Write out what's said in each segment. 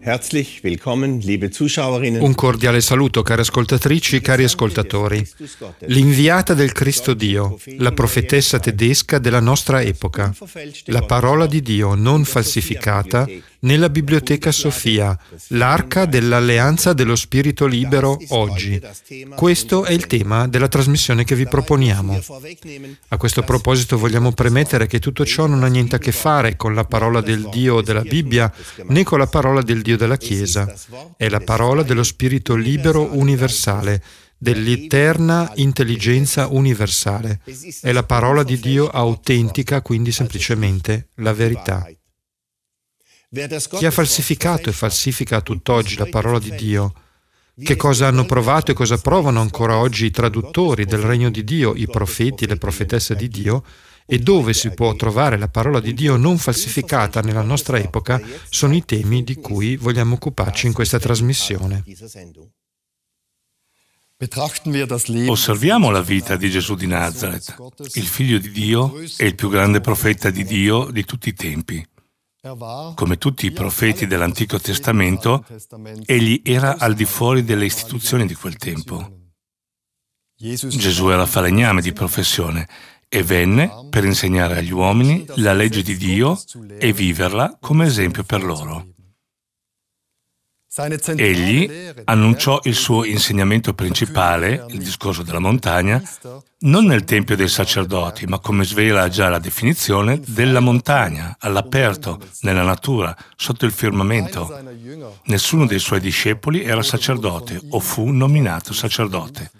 Herzlich willkommen, liebe Zuschauerinnen. Un cordiale saluto, cari ascoltatrici, cari ascoltatori. L'inviata del Cristo Dio, la profetessa tedesca della nostra epoca, la parola di Dio non falsificata nella Biblioteca Sofia, l'arca dell'alleanza dello Spirito libero oggi. Questo è il tema della trasmissione che vi proponiamo. A questo proposito vogliamo premettere che tutto ciò non ha niente a che fare con la parola del Dio della Bibbia né con la parola del Dio della Chiesa. È la parola dello Spirito libero universale, dell'eterna intelligenza universale. È la parola di Dio autentica, quindi semplicemente la verità. Chi ha falsificato e falsifica a tutt'oggi la parola di Dio? Che cosa hanno provato e cosa provano ancora oggi i traduttori del regno di Dio, i profeti e le profetesse di Dio? E dove si può trovare la parola di Dio non falsificata nella nostra epoca sono i temi di cui vogliamo occuparci in questa trasmissione. Osserviamo la vita di Gesù di Nazaret, il figlio di Dio e il più grande profeta di Dio di tutti i tempi. Come tutti i profeti dell'Antico Testamento, egli era al di fuori delle istituzioni di quel tempo. Gesù era falegname di professione e venne per insegnare agli uomini la legge di Dio e viverla come esempio per loro. Egli annunciò il suo insegnamento principale, il discorso della montagna, non nel tempio dei sacerdoti, ma come svela già la definizione, della montagna, all'aperto, nella natura, sotto il firmamento. Nessuno dei suoi discepoli era sacerdote o fu nominato sacerdote.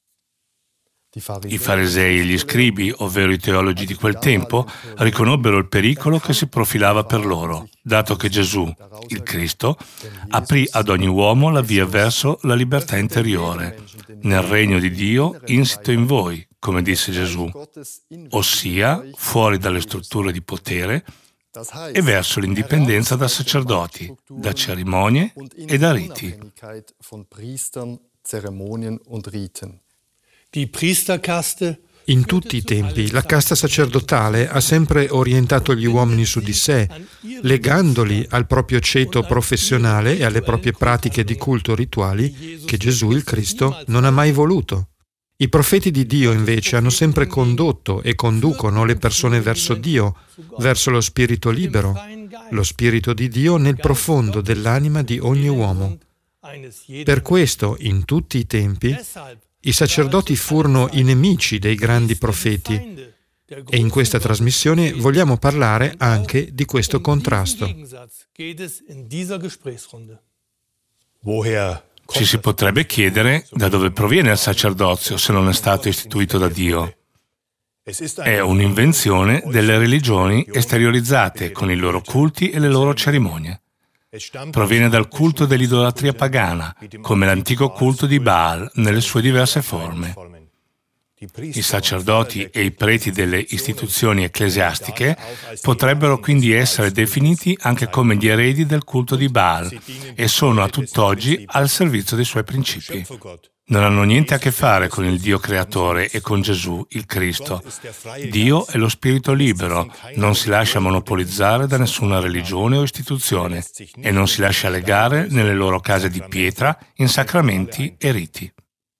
I farisei e gli scribi, ovvero i teologi di quel tempo, riconobbero il pericolo che si profilava per loro, dato che Gesù, il Cristo, aprì ad ogni uomo la via verso la libertà interiore, nel regno di Dio insito in voi, come disse Gesù, ossia fuori dalle strutture di potere e verso l'indipendenza da sacerdoti, da cerimonie e da riti. In tutti i tempi, la casta sacerdotale ha sempre orientato gli uomini su di sé, legandoli al proprio ceto professionale e alle proprie pratiche di culto rituali che Gesù, il Cristo, non ha mai voluto. I profeti di Dio, invece, hanno sempre condotto e conducono le persone verso Dio, verso lo Spirito libero, lo Spirito di Dio nel profondo dell'anima di ogni uomo. Per questo, in tutti i tempi, i sacerdoti furono i nemici dei grandi profeti e in questa trasmissione vogliamo parlare anche di questo contrasto. Ci si potrebbe chiedere da dove proviene il sacerdozio se non è stato istituito da Dio. È un'invenzione delle religioni esteriorizzate con i loro culti e le loro cerimonie. Proviene dal culto dell'idolatria pagana, come l'antico culto di Baal nelle sue diverse forme. I sacerdoti e i preti delle istituzioni ecclesiastiche potrebbero quindi essere definiti anche come gli eredi del culto di Baal e sono a tutt'oggi al servizio dei suoi principi. Non hanno niente a che fare con il Dio creatore e con Gesù, il Cristo. Dio è lo Spirito libero, non si lascia monopolizzare da nessuna religione o istituzione e non si lascia legare nelle loro case di pietra in sacramenti e riti.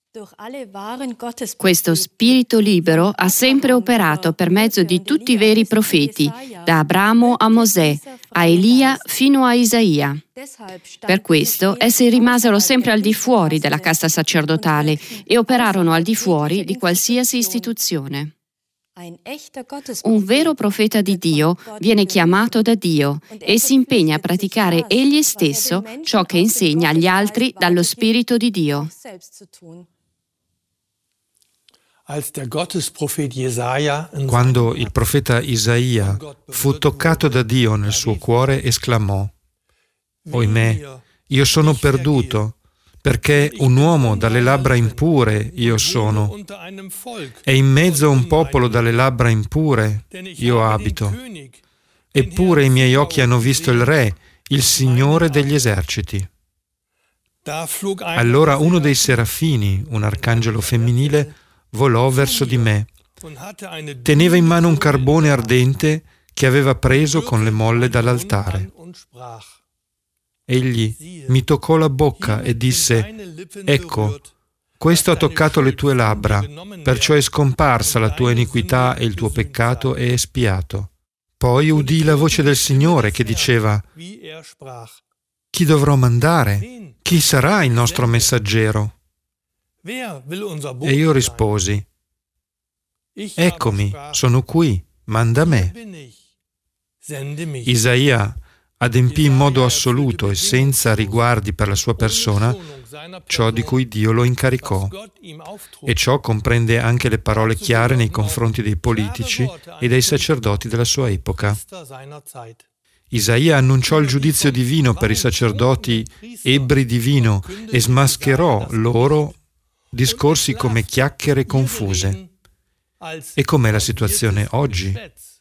Questo spirito libero ha sempre operato per mezzo di tutti i veri profeti, da Abramo a Mosè, a Elia fino a Isaia. Per questo essi rimasero sempre al di fuori della casta sacerdotale e operarono al di fuori di qualsiasi istituzione. Un vero profeta di Dio viene chiamato da Dio e si impegna a praticare egli stesso ciò che insegna agli altri dallo Spirito di Dio. Quando il profeta Isaia fu toccato da Dio nel suo cuore, esclamò: «Oimè, io sono perduto, perché un uomo dalle labbra impure io sono, e in mezzo a un popolo dalle labbra impure io abito. Eppure i miei occhi hanno visto il Re, il Signore degli eserciti». Allora uno dei serafini, un arcangelo femminile, volò verso di me. Teneva in mano un carbone ardente che aveva preso con le molle dall'altare. Egli mi toccò la bocca e disse: «Ecco, questo ha toccato le tue labbra, perciò è scomparsa la tua iniquità e il tuo peccato è espiato». Poi udii la voce del Signore che diceva: «Chi dovrò mandare? Chi sarà il nostro messaggero?» E io risposi: «Eccomi, sono qui, manda me». Isaia adempì in modo assoluto e senza riguardi per la sua persona ciò di cui Dio lo incaricò, e ciò comprende anche le parole chiare nei confronti dei politici e dei sacerdoti della sua epoca. Isaia annunciò il giudizio divino per i sacerdoti ebbri di vino e smascherò loro discorsi come chiacchiere confuse. E com'è la situazione oggi?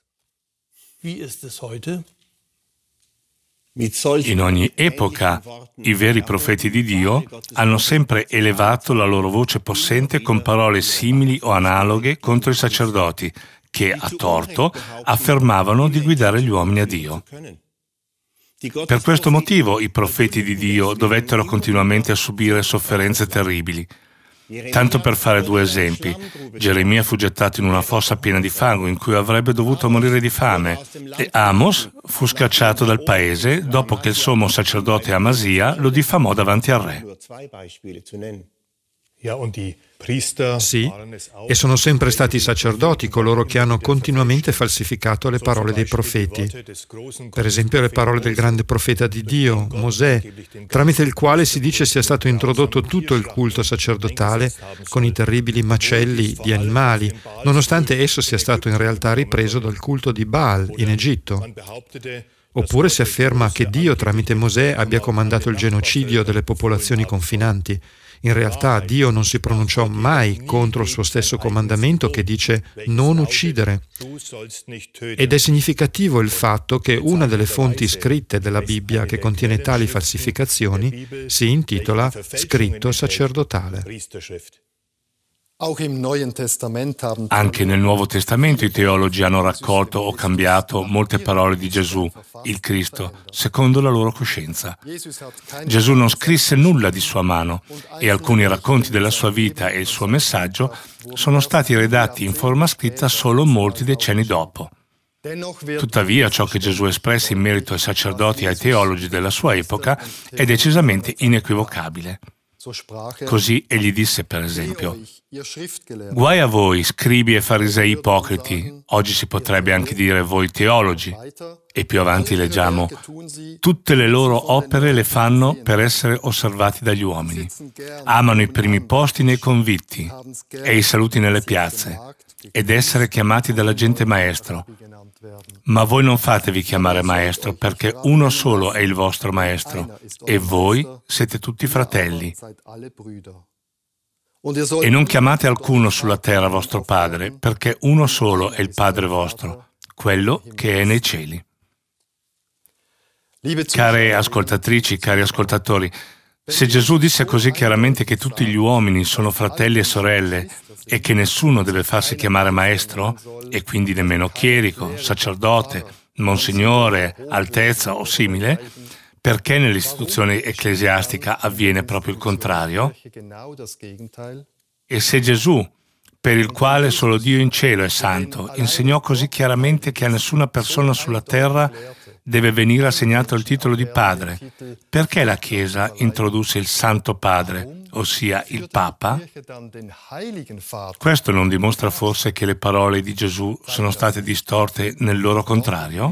In ogni epoca, i veri profeti di Dio hanno sempre elevato la loro voce possente con parole simili o analoghe contro i sacerdoti, che, a torto, affermavano di guidare gli uomini a Dio. Per questo motivo i profeti di Dio dovettero continuamente subire sofferenze terribili. Tanto per fare due esempi, Geremia fu gettato in una fossa piena di fango in cui avrebbe dovuto morire di fame, e Amos fu scacciato dal paese dopo che il sommo sacerdote Amasia lo diffamò davanti al re. Sì, e sono sempre stati i sacerdoti coloro che hanno continuamente falsificato le parole dei profeti. Per esempio le parole del grande profeta di Dio, Mosè, tramite il quale si dice sia stato introdotto tutto il culto sacerdotale con i terribili macelli di animali, nonostante esso sia stato in realtà ripreso dal culto di Baal in Egitto. Oppure si afferma che Dio tramite Mosè abbia comandato il genocidio delle popolazioni confinanti. In realtà Dio non si pronunciò mai contro il suo stesso comandamento che dice non uccidere. Ed è significativo il fatto che una delle fonti scritte della Bibbia che contiene tali falsificazioni si intitola Scritto sacerdotale. Anche nel Nuovo Testamento i teologi hanno raccolto o cambiato molte parole di Gesù, il Cristo, secondo la loro coscienza. Gesù non scrisse nulla di sua mano e alcuni racconti della sua vita e il suo messaggio sono stati redatti in forma scritta solo molti decenni dopo. Tuttavia, ciò che Gesù espresse in merito ai sacerdoti e ai teologi della sua epoca è decisamente inequivocabile. Così egli disse, per esempio: «Guai a voi, scribi e farisei ipocriti», oggi si potrebbe anche dire voi teologi, e più avanti leggiamo: «Tutte le loro opere le fanno per essere osservati dagli uomini. Amano i primi posti nei convitti e i saluti nelle piazze, ed essere chiamati dalla gente maestro. Ma voi non fatevi chiamare maestro, perché uno solo è il vostro maestro, e voi siete tutti fratelli. E non chiamate alcuno sulla terra vostro padre, perché uno solo è il Padre vostro, quello che è nei cieli». Care ascoltatrici, cari ascoltatori, se Gesù disse così chiaramente che tutti gli uomini sono fratelli e sorelle e che nessuno deve farsi chiamare maestro, e quindi nemmeno chierico, sacerdote, monsignore, altezza o simile, perché nell'istituzione ecclesiastica avviene proprio il contrario? E se Gesù, per il quale solo Dio in cielo è santo, insegnò così chiaramente che a nessuna persona sulla terra deve venire assegnato il titolo di padre, perché la Chiesa introdusse il Santo Padre, ossia il Papa? Questo non dimostra forse che le parole di Gesù sono state distorte nel loro contrario?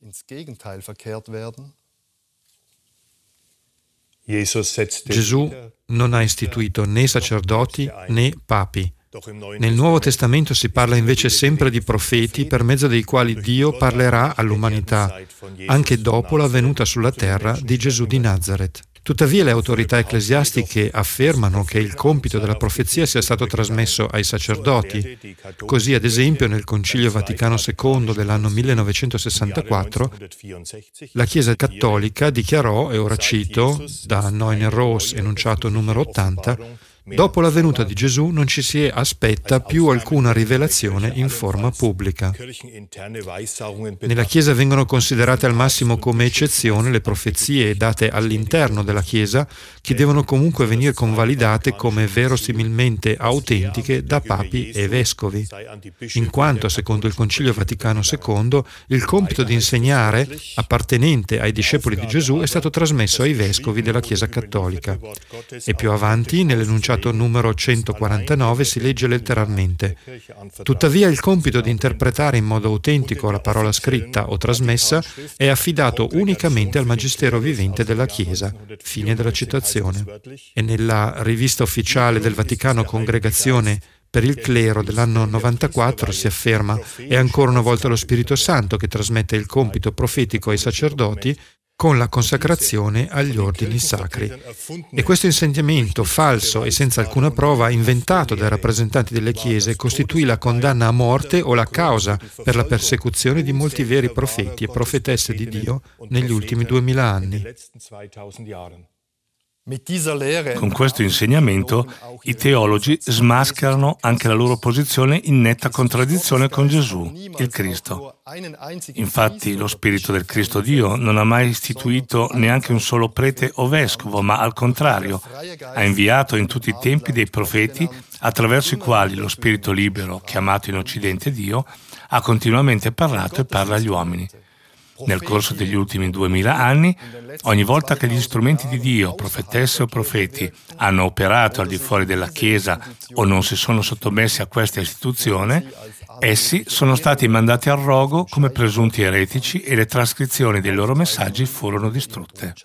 Gesù non ha istituito né sacerdoti né papi. Nel Nuovo Testamento si parla invece sempre di profeti per mezzo dei quali Dio parlerà all'umanità, anche dopo la venuta sulla terra di Gesù di Nazaret. Tuttavia le autorità ecclesiastiche affermano che il compito della profezia sia stato trasmesso ai sacerdoti. Così, ad esempio, nel Concilio Vaticano II dell'anno 1964, la Chiesa Cattolica dichiarò, e ora cito, da Neuner Roos, enunciato numero 80, Dopo la venuta di Gesù non ci si aspetta più alcuna rivelazione in forma pubblica. Nella Chiesa vengono considerate al massimo come eccezione le profezie date all'interno della Chiesa, che devono comunque venire convalidate come verosimilmente autentiche da papi e vescovi, in quanto, secondo il Concilio Vaticano II, il compito di insegnare, appartenente ai discepoli di Gesù, è stato trasmesso ai vescovi della Chiesa Cattolica. E più avanti, nell'enunciato numero 149, si legge letteralmente: tuttavia il compito di interpretare in modo autentico la parola scritta o trasmessa è affidato unicamente al Magistero vivente della Chiesa. Fine della citazione. E nella rivista ufficiale del Vaticano Congregazione per il Clero dell'anno 94 si afferma: è ancora una volta lo Spirito Santo che trasmette il compito profetico ai sacerdoti con la consacrazione agli ordini sacri. E questo insegnamento falso e senza alcuna prova, inventato dai rappresentanti delle chiese, costituì la condanna a morte o la causa per la persecuzione di molti veri profeti e profetesse di Dio negli ultimi 2000 anni. Con questo insegnamento i teologi smascherano anche la loro posizione in netta contraddizione con Gesù, il Cristo. Infatti lo Spirito del Cristo Dio non ha mai istituito neanche un solo prete o vescovo, ma al contrario ha inviato in tutti i tempi dei profeti attraverso i quali lo Spirito libero, chiamato in Occidente Dio, ha continuamente parlato e parla agli uomini. Nel corso degli ultimi 2000 anni, ogni volta che gli strumenti di Dio, profetesse o profeti, hanno operato al di fuori della Chiesa o non si sono sottomessi a questa istituzione, essi sono stati mandati al rogo come presunti eretici e le trascrizioni dei loro messaggi furono distrutte.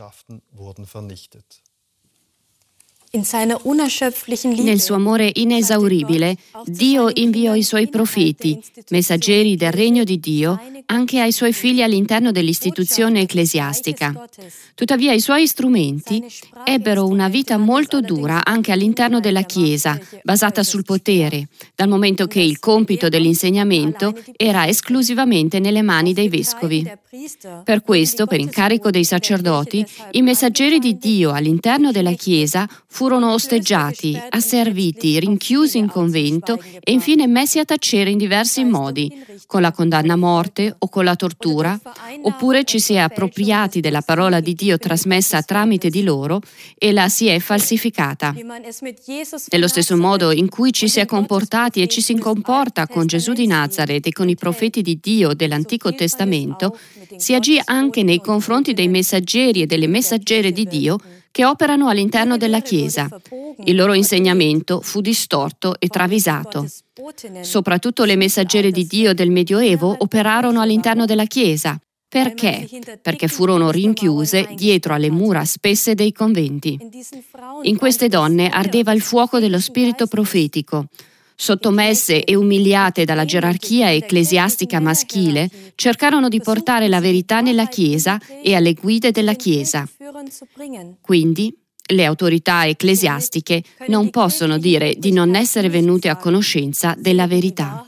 Nel suo amore inesauribile, Dio inviò i suoi profeti, messaggeri del regno di Dio, anche ai suoi figli all'interno dell'istituzione ecclesiastica. Tuttavia i suoi strumenti ebbero una vita molto dura anche all'interno della Chiesa, basata sul potere, dal momento che il compito dell'insegnamento era esclusivamente nelle mani dei vescovi. Per questo, per incarico dei sacerdoti, i messaggeri di Dio all'interno della Chiesa furono osteggiati, asserviti, rinchiusi in convento e infine messi a tacere in diversi modi, con la condanna a morte o con la tortura, oppure ci si è appropriati della parola di Dio trasmessa tramite di loro e la si è falsificata. Nello stesso modo in cui ci si è comportati e ci si comporta con Gesù di Nazaret e con i profeti di Dio dell'Antico Testamento, si agì anche nei confronti dei messaggeri e delle messaggere di Dio che operano all'interno della Chiesa. Il loro insegnamento fu distorto e travisato. Soprattutto le messaggere di Dio del Medioevo operarono all'interno della Chiesa. Perché? Perché furono rinchiuse dietro alle mura spesse dei conventi. In queste donne ardeva il fuoco dello spirito profetico. Sottomesse e umiliate dalla gerarchia ecclesiastica maschile, cercarono di portare la verità nella Chiesa e alle guide della Chiesa. Quindi, le autorità ecclesiastiche non possono dire di non essere venute a conoscenza della verità.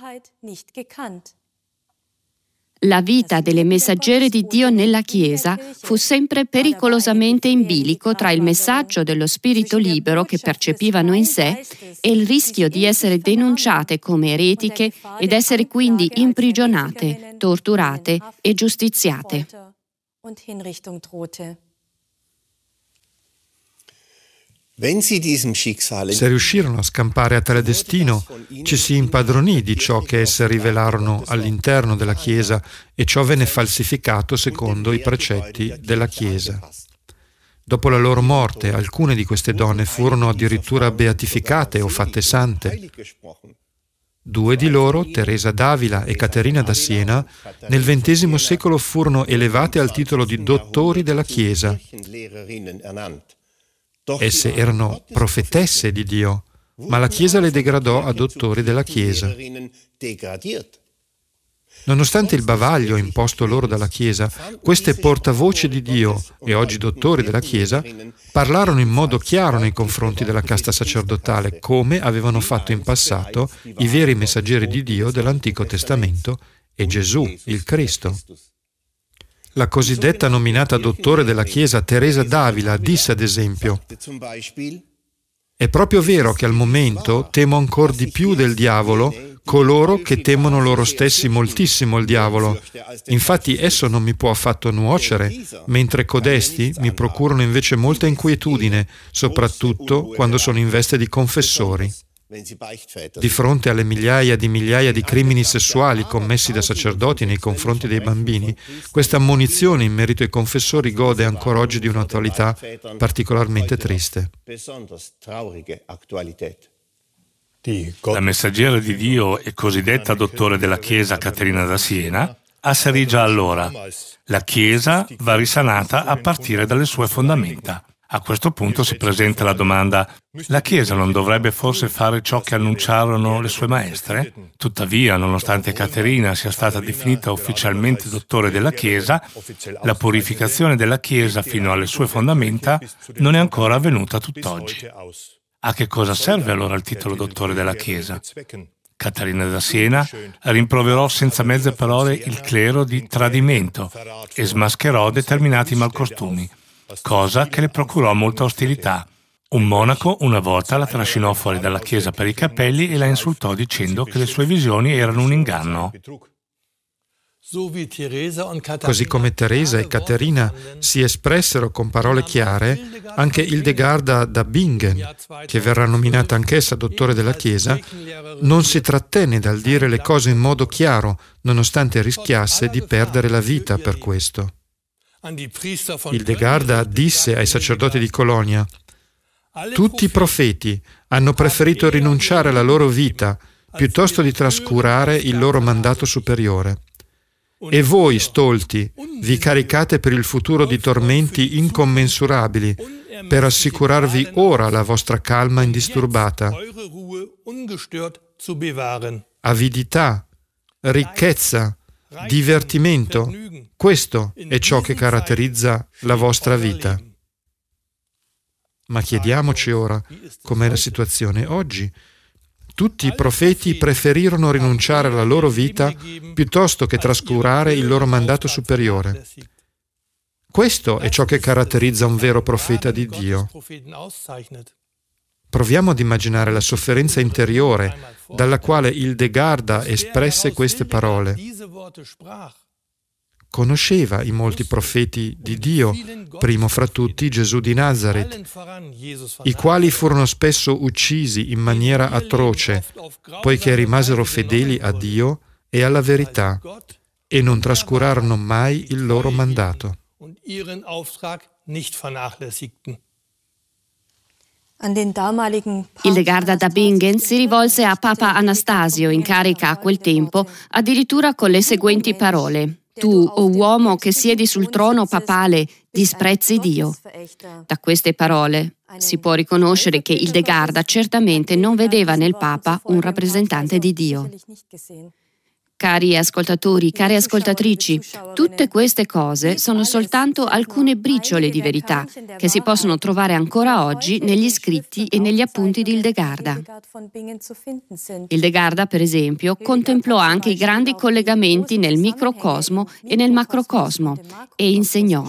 La vita delle messaggere di Dio nella Chiesa fu sempre pericolosamente in bilico tra il messaggio dello spirito libero che percepivano in sé e il rischio di essere denunciate come eretiche ed essere quindi imprigionate, torturate e giustiziate. Se riuscirono a scampare a tale destino, ci si impadronì di ciò che esse rivelarono all'interno della Chiesa e ciò venne falsificato secondo i precetti della Chiesa. Dopo la loro morte, alcune di queste donne furono addirittura beatificate o fatte sante. 2 di loro, Teresa d'Avila e Caterina da Siena, nel XX secolo furono elevate al titolo di dottori della Chiesa. Esse erano profetesse di Dio, ma la Chiesa le degradò a dottori della Chiesa. Nonostante il bavaglio imposto loro dalla Chiesa, queste portavoce di Dio e oggi dottori della Chiesa parlarono in modo chiaro nei confronti della casta sacerdotale, come avevano fatto in passato i veri messaggeri di Dio dell'Antico Testamento e Gesù, il Cristo. La cosiddetta nominata dottore della Chiesa Teresa d'Avila disse ad esempio: È proprio vero che al momento temo ancor di più del diavolo coloro che temono loro stessi moltissimo il diavolo. Infatti esso non mi può affatto nuocere, mentre codesti mi procurano invece molta inquietudine, soprattutto quando sono in veste di confessori. Di fronte alle migliaia di crimini sessuali commessi da sacerdoti nei confronti dei bambini, questa ammonizione in merito ai confessori gode ancora oggi di un'attualità particolarmente triste. La messaggera di Dio e cosiddetta dottore della Chiesa Caterina da Siena asserì già allora: la Chiesa va risanata a partire dalle sue fondamenta. A questo punto si presenta la domanda: la Chiesa non dovrebbe forse fare ciò che annunciarono le sue maestre? Tuttavia, nonostante Caterina sia stata definita ufficialmente dottore della Chiesa, la purificazione della Chiesa fino alle sue fondamenta non è ancora avvenuta tutt'oggi. A che cosa serve allora il titolo dottore della Chiesa? Caterina da Siena rimproverò senza mezze parole il clero di tradimento e smascherò determinati malcostumi, cosa che le procurò molta ostilità. Un monaco una volta la trascinò fuori dalla chiesa per i capelli e la insultò dicendo che le sue visioni erano un inganno. Così come Teresa e Caterina si espressero con parole chiare, anche Hildegarda da Bingen, che verrà nominata anch'essa dottore della Chiesa, non si trattenne dal dire le cose in modo chiaro, nonostante rischiasse di perdere la vita per questo. Hildegarda disse ai sacerdoti di Colonia: tutti i profeti hanno preferito rinunciare alla loro vita piuttosto di trascurare il loro mandato superiore. E voi, stolti, vi caricate per il futuro di tormenti incommensurabili per assicurarvi ora la vostra calma indisturbata. Avidità, ricchezza, divertimento, questo è ciò che caratterizza la vostra vita. Ma chiediamoci ora com'è la situazione oggi. Tutti i profeti preferirono rinunciare alla loro vita piuttosto che trascurare il loro mandato superiore. Questo è ciò che caratterizza un vero profeta di Dio. Proviamo ad immaginare la sofferenza interiore dalla quale Hildegarda espresse queste parole. Conosceva i molti profeti di Dio, primo fra tutti Gesù di Nazaret, i quali furono spesso uccisi in maniera atroce, poiché rimasero fedeli a Dio e alla verità, e non trascurarono mai il loro mandato. Hildegarda da Bingen si rivolse a Papa Anastasio, in carica a quel tempo, addirittura con le seguenti parole: tu, o uomo che siedi sul trono papale, disprezzi Dio. Da queste parole si può riconoscere che Hildegarda certamente non vedeva nel Papa un rappresentante di Dio. Cari ascoltatori, care ascoltatrici, tutte queste cose sono soltanto alcune briciole di verità che si possono trovare ancora oggi negli scritti e negli appunti di Hildegarda. Hildegarda, per esempio, contemplò anche i grandi collegamenti nel microcosmo e nel macrocosmo e insegnò: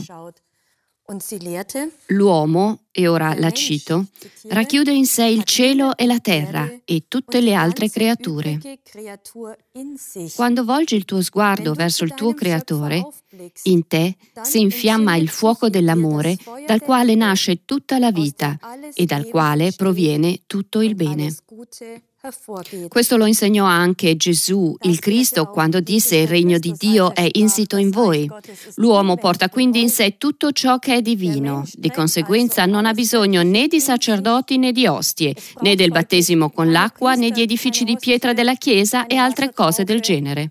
l'uomo, e ora la cito, racchiude in sé il cielo e la terra e tutte le altre creature. Quando volgi il tuo sguardo verso il tuo Creatore, in te si infiamma il fuoco dell'amore dal quale nasce tutta la vita e dal quale proviene tutto il bene. Questo lo insegnò anche Gesù, il Cristo, quando disse: il regno di Dio è insito in voi. L'uomo porta quindi in sé tutto ciò che è divino. Di conseguenza non ha bisogno né di sacerdoti né di ostie, né del battesimo con l'acqua, né di edifici di pietra della Chiesa e altre cose del genere.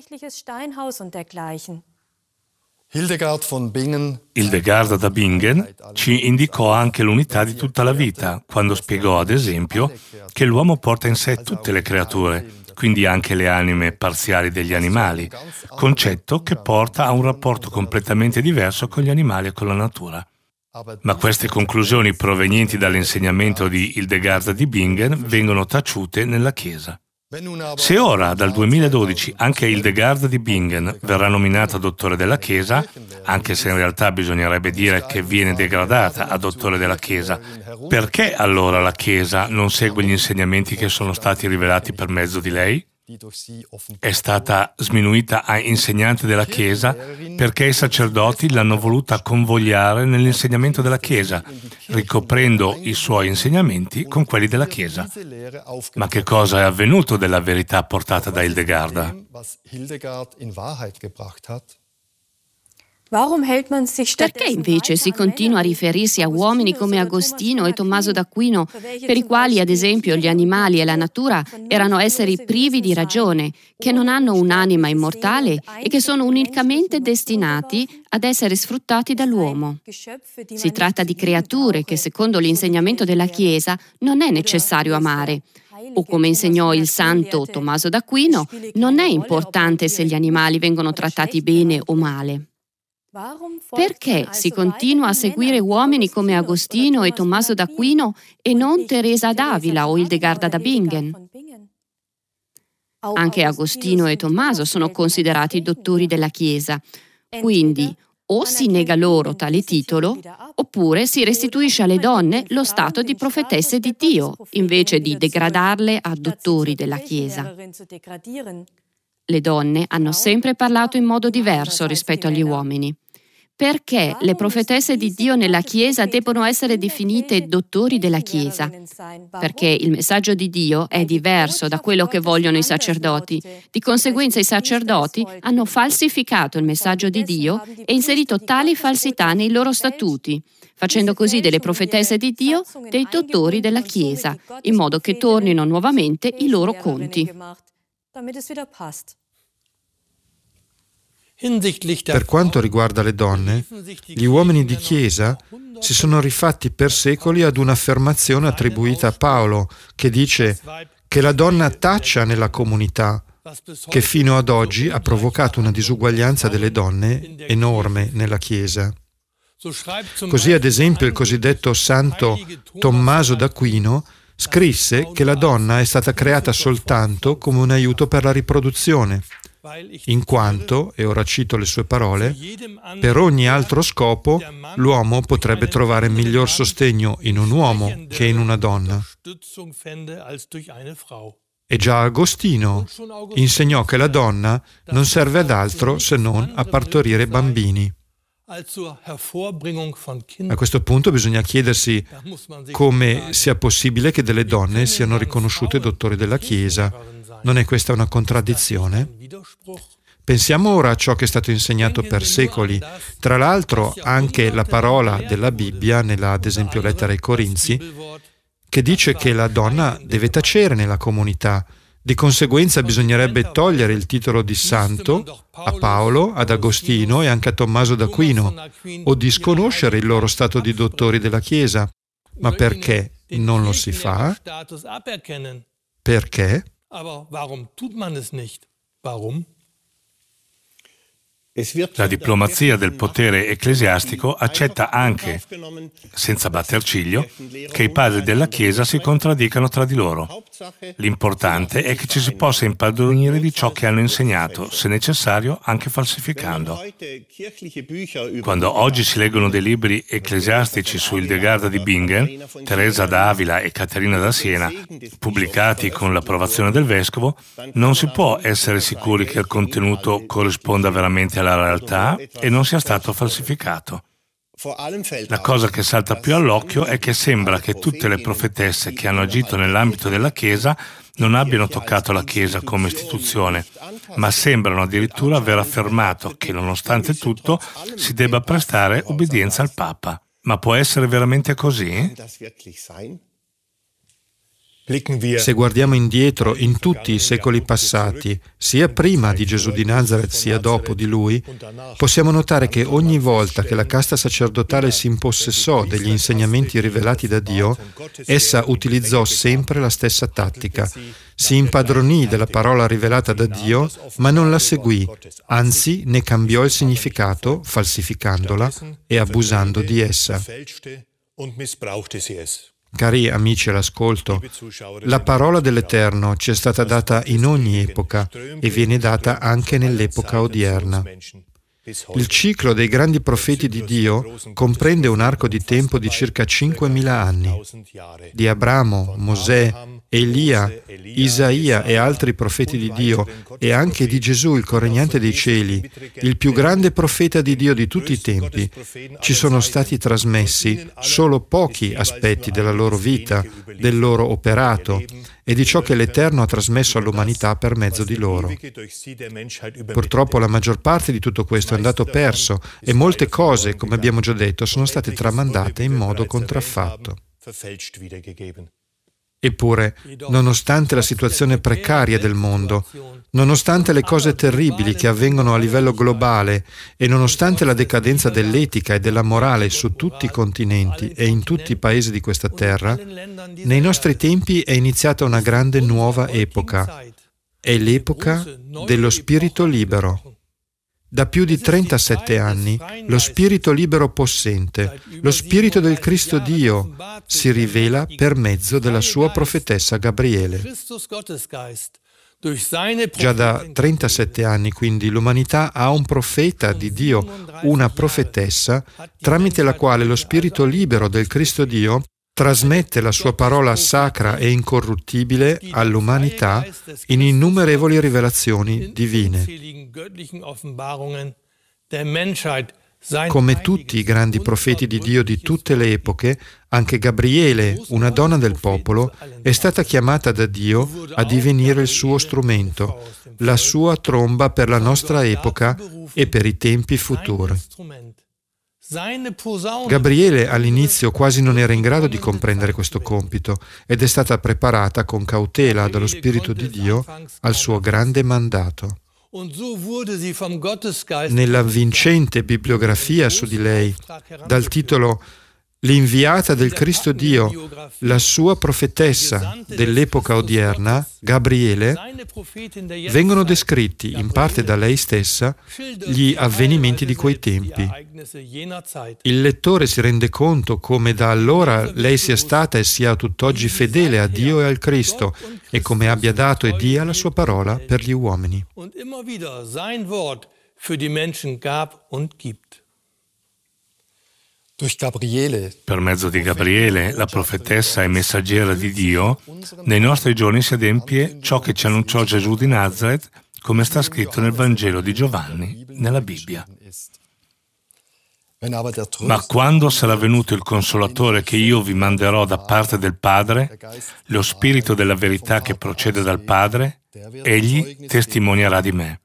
Hildegarda da Bingen ci indicò anche l'unità di tutta la vita, quando spiegò, ad esempio, che l'uomo porta in sé tutte le creature, quindi anche le anime parziali degli animali, concetto che porta a un rapporto completamente diverso con gli animali e con la natura. Ma queste conclusioni provenienti dall'insegnamento di Hildegarda di Bingen vengono taciute nella Chiesa. Se ora, dal 2012, anche Hildegard di Bingen verrà nominata dottore della Chiesa, anche se in realtà bisognerebbe dire che viene degradata a dottore della Chiesa, perché allora la Chiesa non segue gli insegnamenti che sono stati rivelati per mezzo di lei? È stata sminuita a insegnante della Chiesa perché i sacerdoti l'hanno voluta convogliare nell'insegnamento della Chiesa, ricoprendo i suoi insegnamenti con quelli della Chiesa. Ma che cosa è avvenuto della verità portata da Hildegard? Perché invece si continua a riferirsi a uomini come Agostino e Tommaso d'Aquino, per i quali, ad esempio, gli animali e la natura erano esseri privi di ragione, che non hanno un'anima immortale e che sono unicamente destinati ad essere sfruttati dall'uomo? Si tratta di creature che, secondo l'insegnamento della Chiesa, non è necessario amare. O come insegnò il santo Tommaso d'Aquino, non è importante se gli animali vengono trattati bene o male. Perché si continua a seguire uomini come Agostino e Tommaso d'Aquino e non Teresa d'Avila o Hildegard da Bingen? Anche Agostino e Tommaso sono considerati dottori della Chiesa, quindi o si nega loro tale titolo, oppure si restituisce alle donne lo stato di profetesse di Dio, invece di degradarle a dottori della Chiesa. Le donne hanno sempre parlato in modo diverso rispetto agli uomini. Perché le profetesse di Dio nella Chiesa debbono essere definite dottori della Chiesa? Perché il messaggio di Dio è diverso da quello che vogliono i sacerdoti. Di conseguenza i sacerdoti hanno falsificato il messaggio di Dio e inserito tali falsità nei loro statuti, facendo così delle profetesse di Dio dei dottori della Chiesa, in modo che tornino nuovamente i loro conti. Per quanto riguarda le donne, gli uomini di Chiesa si sono rifatti per secoli ad un'affermazione attribuita a Paolo, che dice che la donna taccia nella comunità, che fino ad oggi ha provocato una disuguaglianza delle donne enorme nella Chiesa. Così, ad esempio, il cosiddetto santo Tommaso d'Aquino scrisse che la donna è stata creata soltanto come un aiuto per la riproduzione, in quanto, e ora cito le sue parole, per ogni altro scopo l'uomo potrebbe trovare miglior sostegno in un uomo che in una donna. E già Agostino insegnò che la donna non serve ad altro se non a partorire bambini. A questo punto bisogna chiedersi come sia possibile che delle donne siano riconosciute dottori della Chiesa. Non è questa una contraddizione? Pensiamo ora a ciò che è stato insegnato per secoli. Tra l'altro anche la parola della Bibbia, nella ad esempio lettera ai Corinzi, che dice che la donna deve tacere nella comunità. Di conseguenza bisognerebbe togliere il titolo di santo a Paolo, ad Agostino e anche a Tommaso d'Aquino, o disconoscere il loro stato di dottori della Chiesa. Ma perché non lo si fa? Perché? La diplomazia del potere ecclesiastico accetta anche, senza batter ciglio, che i padri della Chiesa si contraddicano tra di loro. L'importante è che ci si possa impadronire di ciò che hanno insegnato, se necessario anche falsificando. Quando oggi si leggono dei libri ecclesiastici su Hildegard di Bingen, Teresa d'Avila e Caterina da Siena, pubblicati con l'approvazione del vescovo, non si può essere sicuri che il contenuto corrisponda veramente alla realtà e non sia stato falsificato. La cosa che salta più all'occhio è che sembra che tutte le profetesse che hanno agito nell'ambito della Chiesa non abbiano toccato la Chiesa come istituzione, ma sembrano addirittura aver affermato che, nonostante tutto, si debba prestare obbedienza al Papa. Ma può essere veramente così? Se guardiamo indietro in tutti i secoli passati, sia prima di Gesù di Nazaret sia dopo di lui, possiamo notare che ogni volta che la casta sacerdotale si impossessò degli insegnamenti rivelati da Dio, essa utilizzò sempre la stessa tattica. Si impadronì della parola rivelata da Dio, ma non la seguì, anzi ne cambiò il significato, falsificandola e abusando di essa. Cari amici all'ascolto, la parola dell'Eterno ci è stata data in ogni epoca e viene data anche nell'epoca odierna. Il ciclo dei grandi profeti di Dio comprende un arco di tempo di circa 5.000 anni. Di Abramo, Mosè, Elia, Isaia e altri profeti di Dio, e anche di Gesù, il corregnante dei cieli, il più grande profeta di Dio di tutti i tempi, ci sono stati trasmessi solo pochi aspetti della loro vita, del loro operato e di ciò che l'Eterno ha trasmesso all'umanità per mezzo di loro. Purtroppo la maggior parte di tutto questo è andato perso e molte cose, come abbiamo già detto, sono state tramandate in modo contraffatto. Eppure, nonostante la situazione precaria del mondo, nonostante le cose terribili che avvengono a livello globale e nonostante la decadenza dell'etica e della morale su tutti i continenti e in tutti i paesi di questa terra, nei nostri tempi è iniziata una grande nuova epoca. È l'epoca dello spirito libero. Da più di 37 anni, lo spirito libero possente, lo spirito del Cristo Dio, si rivela per mezzo della sua profetessa Gabriele. Già da 37 anni, quindi, l'umanità ha un profeta di Dio, una profetessa, tramite la quale lo spirito libero del Cristo Dio trasmette la sua parola sacra e incorruttibile all'umanità in innumerevoli rivelazioni divine. Come tutti i grandi profeti di Dio di tutte le epoche, anche Gabriele, una donna del popolo, è stata chiamata da Dio a divenire il suo strumento, la sua tromba per la nostra epoca e per i tempi futuri. Gabriele all'inizio quasi non era in grado di comprendere questo compito ed è stata preparata con cautela dallo Spirito di Dio al suo grande mandato. Nella vincente bibliografia su di lei, dal titolo L'inviata del Cristo Dio, la sua profetessa dell'epoca odierna, Gabriele, vengono descritti in parte da lei stessa gli avvenimenti di quei tempi. Il lettore si rende conto come da allora lei sia stata e sia tutt'oggi fedele a Dio e al Cristo e come abbia dato e dia la sua parola per gli uomini. Per mezzo di Gabriele, la profetessa e messaggera di Dio, nei nostri giorni si adempie ciò che ci annunciò Gesù di Nazaret, come sta scritto nel Vangelo di Giovanni, nella Bibbia. Ma quando sarà venuto il Consolatore che io vi manderò da parte del Padre, lo Spirito della verità che procede dal Padre, egli testimonierà di me.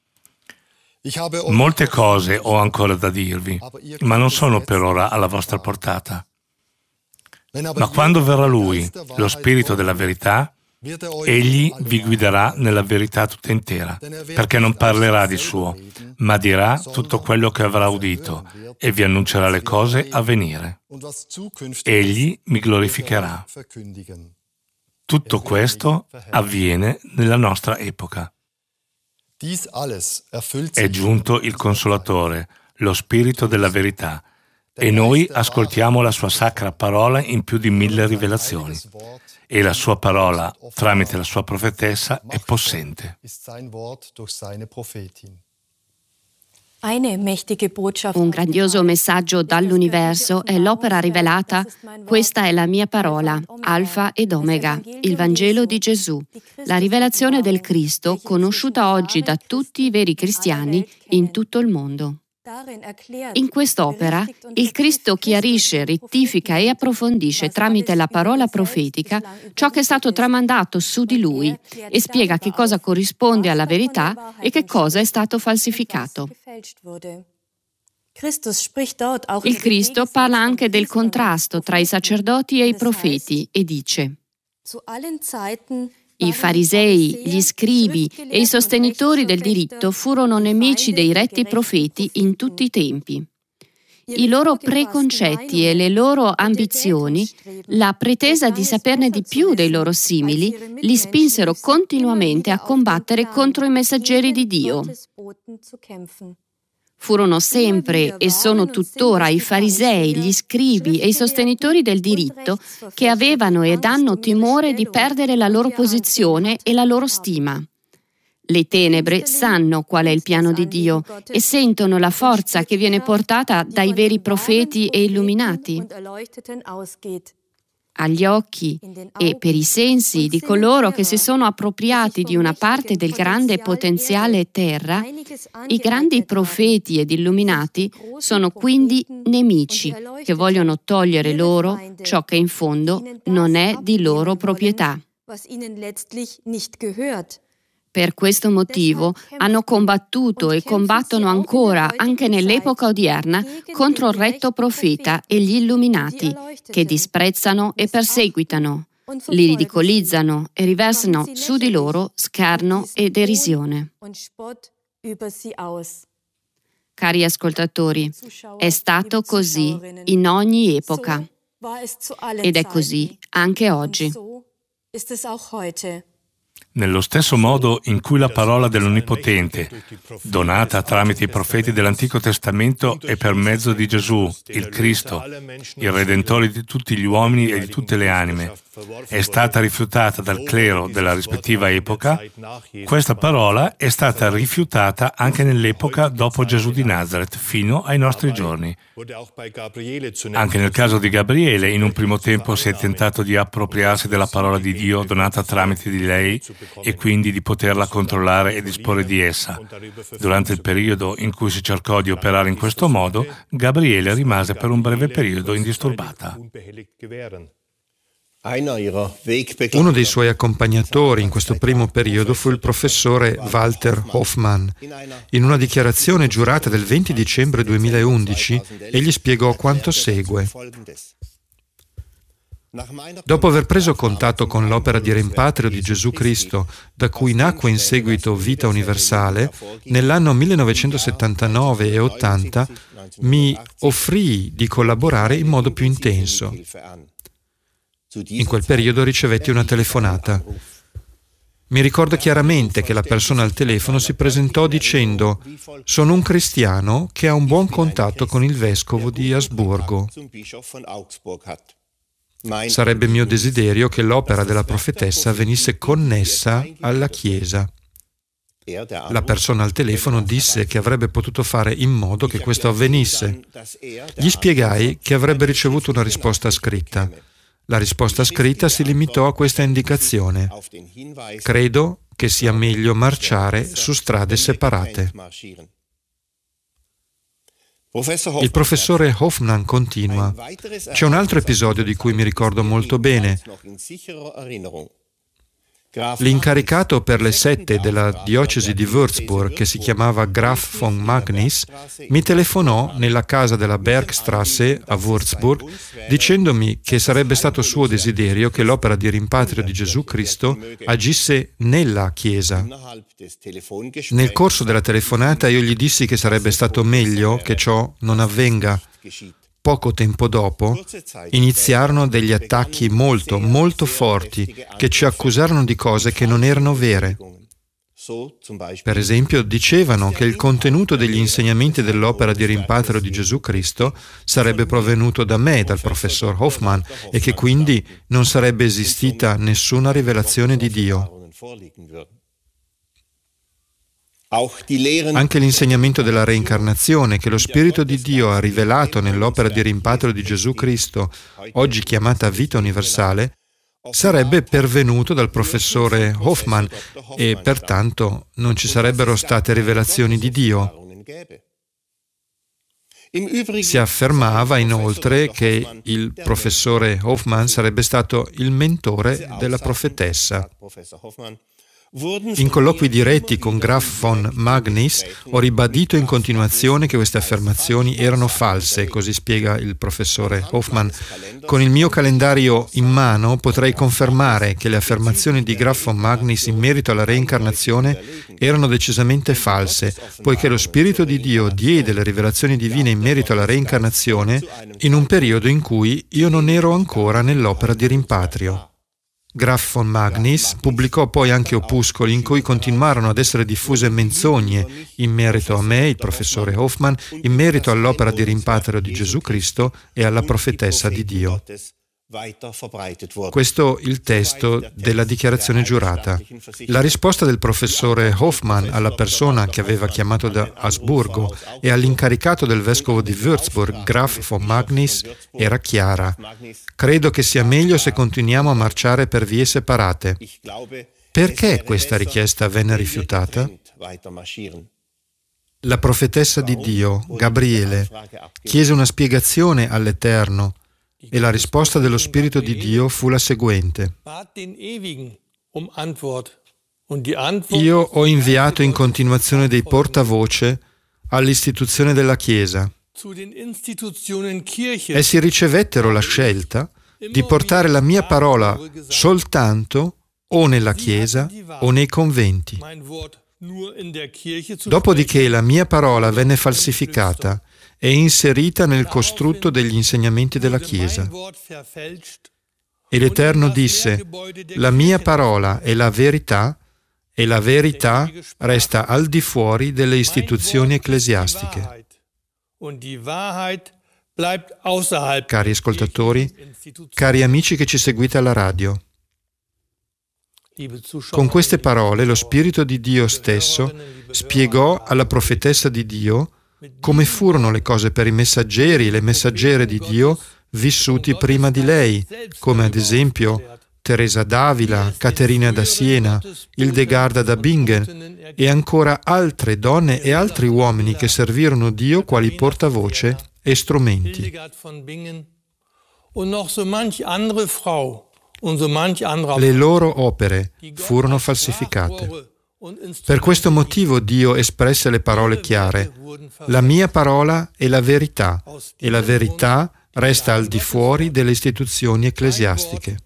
Molte cose ho ancora da dirvi, ma non sono per ora alla vostra portata. Ma quando verrà Lui, lo Spirito della verità, egli vi guiderà nella verità tutta intera, perché non parlerà di suo, ma dirà tutto quello che avrà udito e vi annuncerà le cose a venire. Egli mi glorificherà. Tutto questo avviene nella nostra epoca. È giunto il Consolatore, lo Spirito della verità, e noi ascoltiamo la sua sacra parola in più di 1000 rivelazioni. E la sua parola, tramite la sua profetessa, è possente. Un grandioso messaggio dall'universo è l'opera rivelata «Questa è la mia parola, Alfa ed Omega», il Vangelo di Gesù, la rivelazione del Cristo conosciuta oggi da tutti i veri cristiani in tutto il mondo. In quest'opera, il Cristo chiarisce, rettifica e approfondisce tramite la parola profetica ciò che è stato tramandato su di Lui e spiega che cosa corrisponde alla verità e che cosa è stato falsificato. Il Cristo parla anche del contrasto tra i sacerdoti e i profeti e dice: i farisei, gli scribi e i sostenitori del diritto furono nemici dei retti profeti in tutti i tempi. I loro preconcetti e le loro ambizioni, la pretesa di saperne di più dei loro simili, li spinsero continuamente a combattere contro i messaggeri di Dio. Furono sempre e sono tuttora i farisei, gli scribi e i sostenitori del diritto che avevano ed hanno timore di perdere la loro posizione e la loro stima. Le tenebre sanno qual è il piano di Dio e sentono la forza che viene portata dai veri profeti e illuminati. Agli occhi e per i sensi di coloro che si sono appropriati di una parte del grande potenziale terra, i grandi profeti ed illuminati sono quindi nemici che vogliono togliere loro ciò che in fondo non è di loro proprietà. Per questo motivo hanno combattuto e combattono ancora, anche nell'epoca odierna, contro il retto profeta e gli illuminati, che disprezzano e perseguitano, li ridicolizzano e riversano su di loro scherno e derisione. Cari ascoltatori, è stato così in ogni epoca ed è così anche oggi. Nello stesso modo in cui la parola dell'Onnipotente, donata tramite i profeti dell'Antico Testamento e per mezzo di Gesù, il Cristo, il Redentore di tutti gli uomini e di tutte le anime, è stata rifiutata dal clero della rispettiva epoca, questa parola è stata rifiutata anche nell'epoca dopo Gesù di Nazareth, fino ai nostri giorni. Anche nel caso di Gabriele, in un primo tempo si è tentato di appropriarsi della parola di Dio donata tramite di lei e quindi di poterla controllare e disporre di essa. Durante il periodo in cui si cercò di operare in questo modo, Gabriele rimase per un breve periodo indisturbata. Uno dei suoi accompagnatori in questo primo periodo fu il professore Walter Hoffmann. In una dichiarazione giurata del 20 dicembre 2011, egli spiegò quanto segue. Dopo aver preso contatto con l'opera di rimpatrio di Gesù Cristo, da cui nacque in seguito Vita Universale, nell'anno 1979 e 80 mi offrii di collaborare in modo più intenso. In quel periodo ricevetti una telefonata. Mi ricordo chiaramente che la persona al telefono si presentò dicendo: «Sono un cristiano che ha un buon contatto con il vescovo di Asburgo. Sarebbe mio desiderio che l'opera della profetessa venisse connessa alla Chiesa». La persona al telefono disse che avrebbe potuto fare in modo che questo avvenisse. Gli spiegai che avrebbe ricevuto una risposta scritta. La risposta scritta si limitò a questa indicazione: «Credo che sia meglio marciare su strade separate». Il professore Hoffmann continua: «C'è un altro episodio di cui mi ricordo molto bene. L'incaricato per le sette della diocesi di Würzburg, che si chiamava Graf von Magnis, mi telefonò nella casa della Bergstrasse a Würzburg dicendomi che sarebbe stato suo desiderio che l'opera di rimpatrio di Gesù Cristo agisse nella Chiesa. Nel corso della telefonata io gli dissi che sarebbe stato meglio che ciò non avvenga. Poco tempo dopo iniziarono degli attacchi molto, molto forti che ci accusarono di cose che non erano vere. Per esempio, dicevano che il contenuto degli insegnamenti dell'opera di rimpatrio di Gesù Cristo sarebbe provenuto da me, dal professor Hoffmann, e che quindi non sarebbe esistita nessuna rivelazione di Dio. Anche l'insegnamento della reincarnazione che lo Spirito di Dio ha rivelato nell'opera di rimpatrio di Gesù Cristo, oggi chiamata Vita Universale, sarebbe pervenuto dal professore Hoffmann e pertanto non ci sarebbero state rivelazioni di Dio. Si affermava inoltre che il professore Hoffmann sarebbe stato il mentore della profetessa. In colloqui diretti con Graf von Magnis ho ribadito in continuazione che queste affermazioni erano false, così spiega il professore Hoffmann. Con il mio calendario in mano potrei confermare che le affermazioni di Graf von Magnis in merito alla reincarnazione erano decisamente false, poiché lo Spirito di Dio diede le rivelazioni divine in merito alla reincarnazione in un periodo in cui io non ero ancora nell'opera di rimpatrio. Graf von Magnis pubblicò poi anche opuscoli in cui continuarono ad essere diffuse menzogne in merito a me, il professore Hoffmann, in merito all'opera di rimpatrio di Gesù Cristo e alla profetessa di Dio. Questo è il testo della dichiarazione giurata. La risposta del professore Hoffmann alla persona che aveva chiamato da Asburgo e all'incaricato del vescovo di Würzburg, Graf von Magnis, era chiara. Credo che sia meglio se continuiamo a marciare per vie separate. Perché questa richiesta venne rifiutata? La profetessa di Dio, Gabriele, chiese una spiegazione all'Eterno e la risposta dello Spirito di Dio fu la seguente. Io ho inviato in continuazione dei portavoce all'istituzione della Chiesa. Essi ricevettero la scelta di portare la mia parola soltanto o nella Chiesa o nei conventi. Dopodiché la mia parola venne falsificata e inserita nel costrutto degli insegnamenti della Chiesa. E l'Eterno disse: la mia parola è la verità, e la verità resta al di fuori delle istituzioni ecclesiastiche. Cari ascoltatori, cari amici che ci seguite alla radio, con queste parole lo Spirito di Dio stesso spiegò alla profetessa di Dio come furono le cose per i messaggeri e le messaggere di Dio vissuti prima di lei, come ad esempio Teresa d'Avila, Caterina da Siena, Hildegarda da Bingen e ancora altre donne e altri uomini che servirono Dio quali portavoce e strumenti. Le loro opere furono falsificate. Per questo motivo Dio espresse le parole chiare: la mia parola è la verità, e la verità resta al di fuori delle istituzioni ecclesiastiche.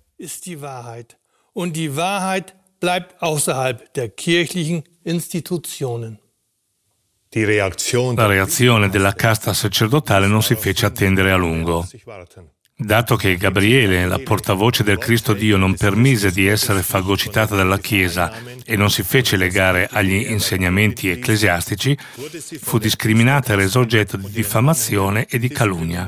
La reazione della casta sacerdotale non si fece attendere a lungo. Dato che Gabriele, la portavoce del Cristo Dio, non permise di essere fagocitata dalla Chiesa e non si fece legare agli insegnamenti ecclesiastici, fu discriminata e resa oggetto di diffamazione e di calunnia.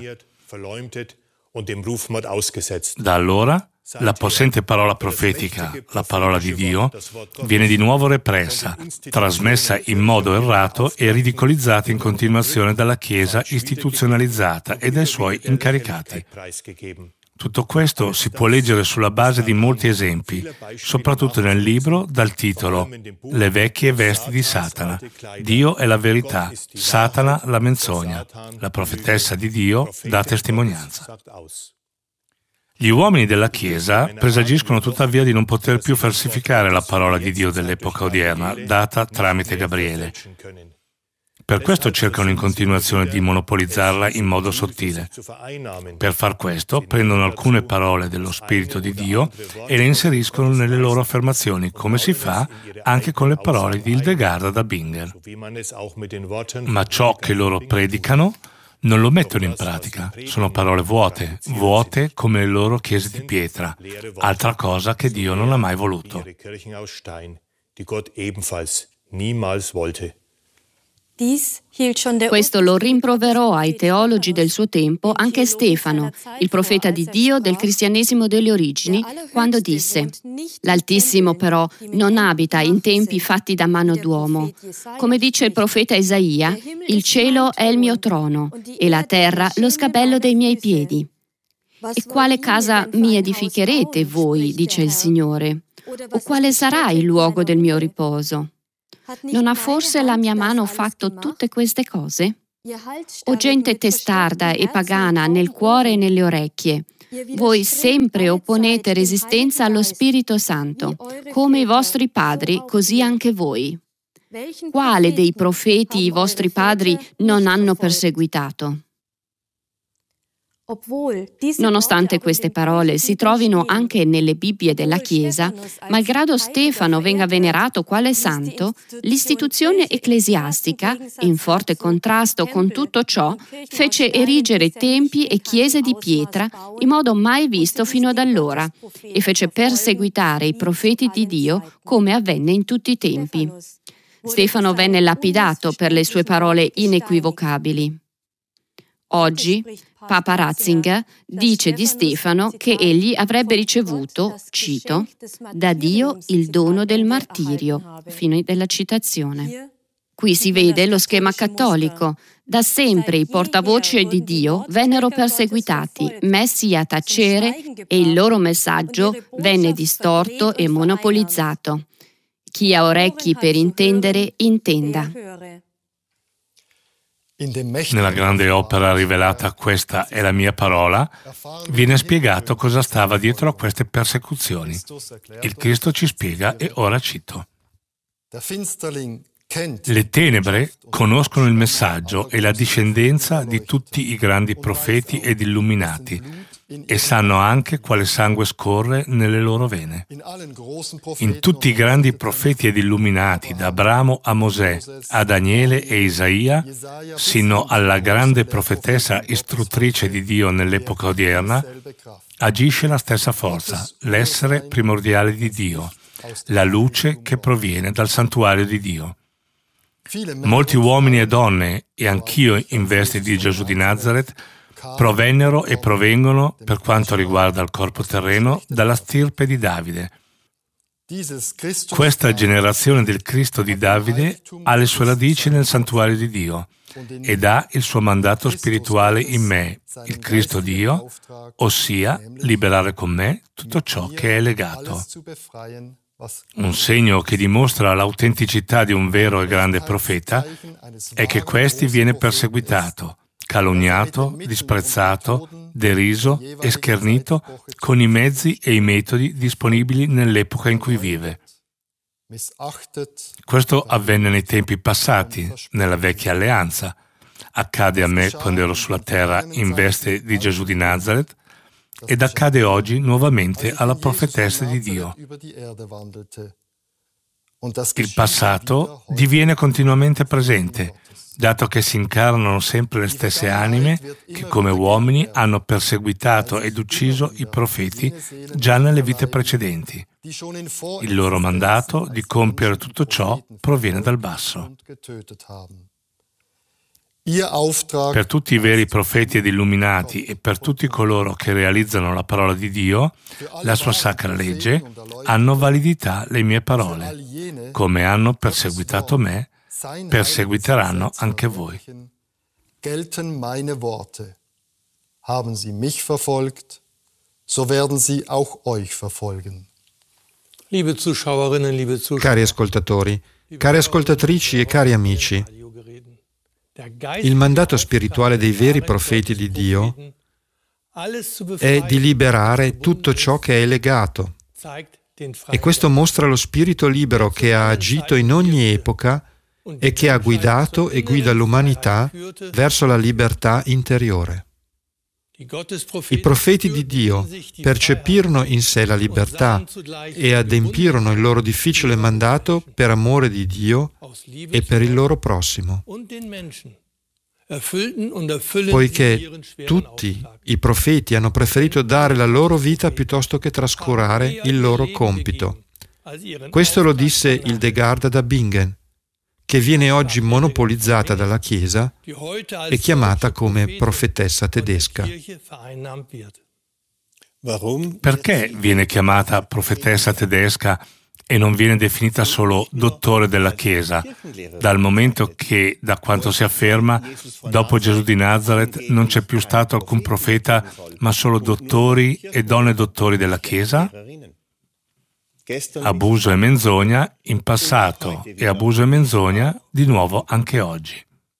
Da allora, la possente parola profetica, la parola di Dio, viene di nuovo repressa, trasmessa in modo errato e ridicolizzata in continuazione dalla Chiesa istituzionalizzata e dai suoi incaricati. Tutto questo si può leggere sulla base di molti esempi, soprattutto nel libro dal titolo Le vecchie vesti di Satana. Dio è la verità, Satana la menzogna. La profetessa di Dio dà testimonianza. Gli uomini della Chiesa presagiscono tuttavia di non poter più falsificare la parola di Dio dell'epoca odierna, data tramite Gabriele. Per questo cercano in continuazione di monopolizzarla in modo sottile. Per far questo, prendono alcune parole dello Spirito di Dio e le inseriscono nelle loro affermazioni, come si fa anche con le parole di Hildegarda da Bingen. Ma ciò che loro predicano non lo mettono in pratica, sono parole vuote, vuote come le loro chiese di pietra, altra cosa che Dio non ha mai voluto. Questo lo rimproverò ai teologi del suo tempo anche Stefano, il profeta di Dio del cristianesimo delle origini, quando disse: «L'Altissimo però non abita in tempi fatti da mano d'uomo. Come dice il profeta Isaia, il cielo è il mio trono e la terra lo scabello dei miei piedi. E quale casa mi edificherete voi, dice il Signore? O quale sarà il luogo del mio riposo? Non ha forse la mia mano fatto tutte queste cose? O gente testarda e pagana nel cuore e nelle orecchie, voi sempre opponete resistenza allo Spirito Santo, come i vostri padri, così anche voi. Quale dei profeti i vostri padri non hanno perseguitato? Nonostante queste parole si trovino anche nelle Bibbie della Chiesa, malgrado Stefano venga venerato quale santo, l'istituzione ecclesiastica, in forte contrasto con tutto ciò, fece erigere templi e chiese di pietra in modo mai visto fino ad allora e fece perseguitare i profeti di Dio come avvenne in tutti i tempi. Stefano venne lapidato per le sue parole inequivocabili. Oggi Papa Ratzinger dice di Stefano che egli avrebbe ricevuto, cito, da Dio il dono del martirio, fine della citazione. Qui si vede lo schema cattolico. Da sempre i portavoce di Dio vennero perseguitati, messi a tacere e il loro messaggio venne distorto e monopolizzato. Chi ha orecchi per intendere, intenda. Nella grande opera rivelata Questa è la mia parola, viene spiegato cosa stava dietro a queste persecuzioni. Il Cristo ci spiega e ora cito. Le tenebre conoscono il messaggio e la discendenza di tutti i grandi profeti ed illuminati e sanno anche quale sangue scorre nelle loro vene. In tutti i grandi profeti ed illuminati, da Abramo a Mosè, a Daniele e Isaia, sino alla grande profetessa istruttrice di Dio nell'epoca odierna, agisce la stessa forza, l'essere primordiale di Dio, la luce che proviene dal santuario di Dio. Molti uomini e donne, e anch'io in veste di Gesù di Nazaret, provennero e provengono, per quanto riguarda il corpo terreno, dalla stirpe di Davide. Questa generazione del Cristo di Davide ha le sue radici nel santuario di Dio ed ha il suo mandato spirituale in me, il Cristo Dio, ossia liberare con me tutto ciò che è legato. Un segno che dimostra l'autenticità di un vero e grande profeta è che questi viene perseguitato, calunniato, disprezzato, deriso e schernito con i mezzi e i metodi disponibili nell'epoca in cui vive. Questo avvenne nei tempi passati, nella vecchia alleanza. Accade a me quando ero sulla terra in veste di Gesù di Nazaret ed accade oggi nuovamente alla profetessa di Dio. Il passato diviene continuamente presente, dato che si incarnano sempre le stesse anime che come uomini hanno perseguitato ed ucciso i profeti già nelle vite precedenti. Il loro mandato di compiere tutto ciò proviene dal basso. Per tutti i veri profeti ed illuminati e per tutti coloro che realizzano la parola di Dio, la sua sacra legge, hanno validità le mie parole. Come hanno perseguitato me, perseguiteranno anche voi. Gelten meine Worte. Haben sie mich verfolgt, so werden sie auch euch verfolgen. Liebe Zuschauerinnen, liebe Zuschauer, Cari ascoltatori, cari ascoltatrici e cari amici, il mandato spirituale dei veri profeti di Dio è di liberare tutto ciò che è legato. E questo mostra lo spirito libero che ha agito in ogni epoca e che ha guidato e guida l'umanità verso la libertà interiore. I profeti di Dio percepirono in sé la libertà e adempirono il loro difficile mandato per amore di Dio e per il loro prossimo. Poiché tutti i profeti hanno preferito dare la loro vita piuttosto che trascurare il loro compito. Questo lo disse Hildegard da Bingen, che viene oggi monopolizzata dalla Chiesa e chiamata come profetessa tedesca. Perché viene chiamata profetessa tedesca e non viene definita solo dottore della Chiesa, dal momento che, da quanto si afferma, dopo Gesù di Nazaret non c'è più stato alcun profeta, ma solo dottori e donne dottori della Chiesa? Abuso e menzogna in passato e abuso e menzogna di nuovo anche oggi.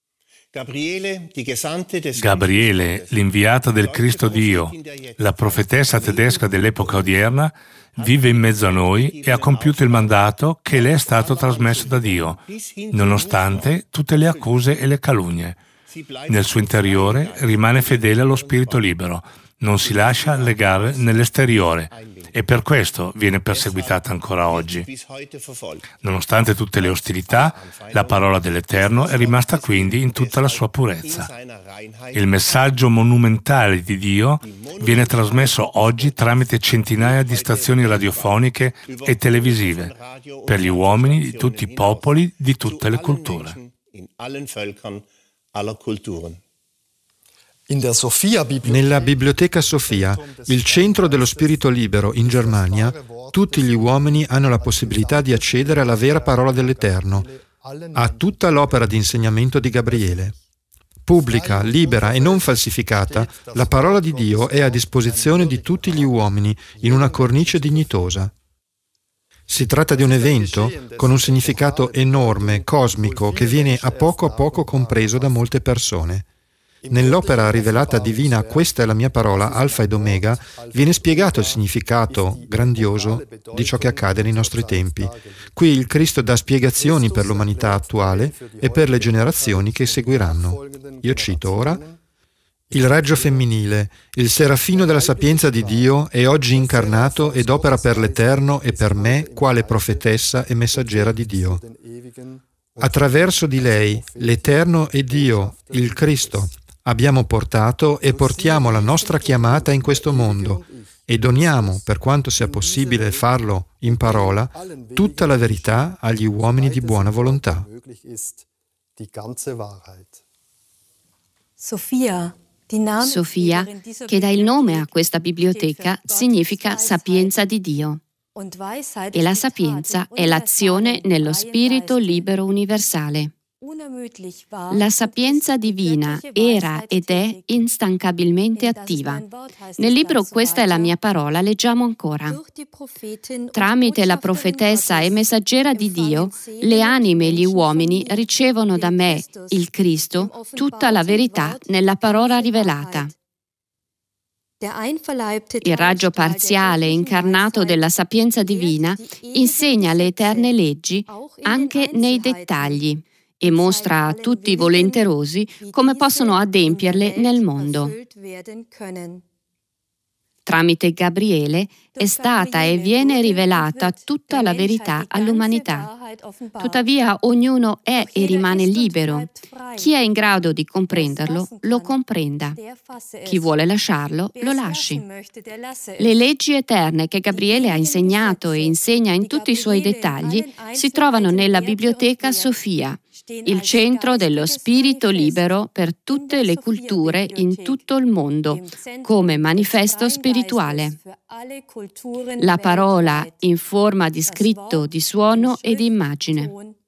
Gabriele, l'inviata del Cristo Dio, la profetessa tedesca dell'epoca odierna, vive in mezzo a noi e ha compiuto il mandato che le è stato trasmesso da Dio, nonostante tutte le accuse e le calunnie. Nel suo interiore rimane fedele allo spirito libero, non si lascia legare nell'esteriore e per questo viene perseguitata ancora oggi. Nonostante tutte le ostilità, la parola dell'Eterno è rimasta quindi in tutta la sua purezza. Il messaggio monumentale di Dio viene trasmesso oggi tramite centinaia di stazioni radiofoniche e televisive per gli uomini di tutti i popoli, di tutte le culture. Nella Biblioteca Sofia, il centro dello spirito libero in Germania, tutti gli uomini hanno la possibilità di accedere alla vera parola dell'Eterno, a tutta l'opera di insegnamento di Gabriele. Pubblica, libera e non falsificata, la parola di Dio è a disposizione di tutti gli uomini in una cornice dignitosa. Si tratta di un evento con un significato enorme, cosmico, che viene a poco compreso da molte persone. Nell'opera rivelata divina "Questa è la mia parola, Alfa ed Omega", viene spiegato il significato grandioso di ciò che accade nei nostri tempi. Qui il Cristo dà spiegazioni per l'umanità attuale e per le generazioni che seguiranno. Io cito ora: il raggio femminile, il serafino della sapienza di Dio, è oggi incarnato ed opera per l'Eterno e per me quale profetessa e messaggera di Dio. Attraverso di lei, l'Eterno e Dio, il Cristo, abbiamo portato e portiamo la nostra chiamata in questo mondo e doniamo, per quanto sia possibile farlo in parola, tutta la verità agli uomini di buona volontà. Sofia, che dà il nome a questa biblioteca, significa sapienza di Dio. E la sapienza è l'azione nello spirito libero universale. La sapienza divina era ed è instancabilmente attiva. Nel libro "Questa è la mia parola" leggiamo ancora: tramite la profetessa e messaggera di Dio, le anime e gli uomini ricevono da me, il Cristo, tutta la verità nella parola rivelata. Il raggio parziale incarnato della sapienza divina insegna le eterne leggi anche nei dettagli e mostra a tutti i volenterosi come possono adempierle nel mondo. Tramite Gabriele è stata e viene rivelata tutta la verità all'umanità. Tuttavia ognuno è e rimane libero. Chi è in grado di comprenderlo, lo comprenda. Chi vuole lasciarlo, lo lasci. Le leggi eterne che Gabriele ha insegnato e insegna in tutti i suoi dettagli si trovano nella Biblioteca Sofia, il centro dello spirito libero per tutte le culture in tutto il mondo, come manifesto spirituale. La parola in forma di scritto, di suono e di immagine.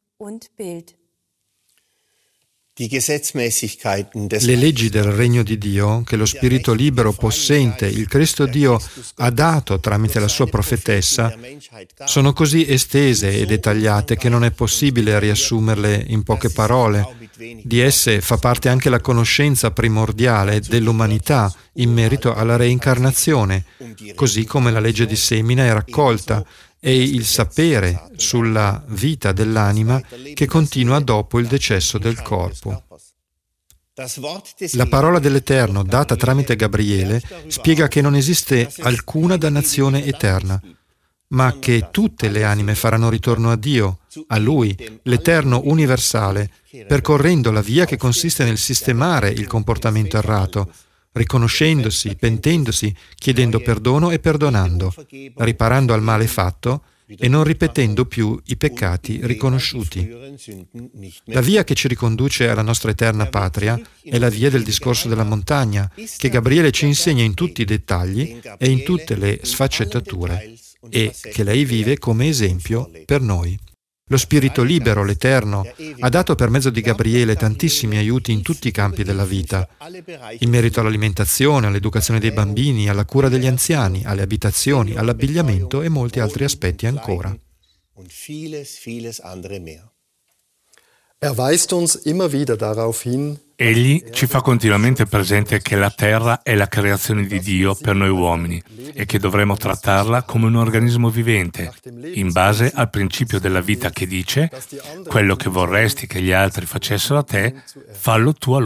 Le leggi del regno di Dio, che lo spirito libero possente, il Cristo Dio, ha dato tramite la sua profetessa, sono così estese e dettagliate che non è possibile riassumerle in poche parole. Di esse fa parte anche la conoscenza primordiale dell'umanità in merito alla reincarnazione, così come la legge di semina è raccolta, e il sapere sulla vita dell'anima che continua dopo il decesso del corpo. La parola dell'Eterno, data tramite Gabriele, spiega che non esiste alcuna dannazione eterna, ma che tutte le anime faranno ritorno a Dio, a Lui, l'Eterno universale, percorrendo la via che consiste nel sistemare il comportamento errato, riconoscendosi, pentendosi, chiedendo perdono e perdonando, riparando al male fatto e non ripetendo più i peccati riconosciuti. La via che ci riconduce alla nostra eterna patria è la via del discorso della montagna, che Gabriele ci insegna in tutti i dettagli e in tutte le sfaccettature, e che lei vive come esempio per noi. Lo Spirito libero, l'Eterno, ha dato per mezzo di Gabriele tantissimi aiuti in tutti i campi della vita, in merito all'alimentazione, all'educazione dei bambini, alla cura degli anziani, alle abitazioni, all'abbigliamento e molti altri aspetti ancora. weist uns immer wieder darauf hin, Egli ci fa continuamente presente che la terra è la creazione di Dio per noi uomini e che dovremo trattarla come un organismo vivente, in base al principio della vita che dice: quello che vorresti che gli altri facessero a te, fallo tu a loro.